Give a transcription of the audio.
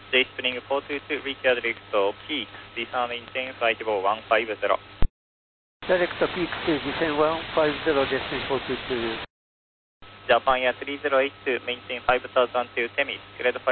J Spring 422, reach direct peak, descend engine flight level 150. Direct peak to descend 150, descent 422. Japan Air 3082, maintain 5002 Temis, grade